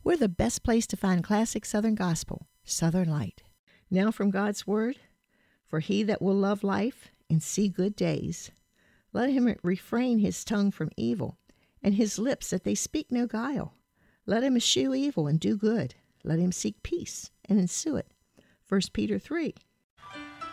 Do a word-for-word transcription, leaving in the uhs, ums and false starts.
We're the best place to find classic Southern gospel, Southern Light. Now from God's Word, for he that will love life and see good days, let him refrain his tongue from evil, and his lips that they speak no guile. Let him eschew evil and do good. Let him seek peace and ensue it. First Peter three,